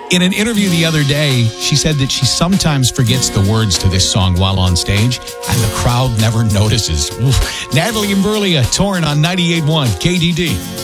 In an interview the other day, she said that she sometimes forgets the words to this song while on stage, and the crowd never notices. Oof. Natalie Imbruglia, Torn on 98.1 KDD.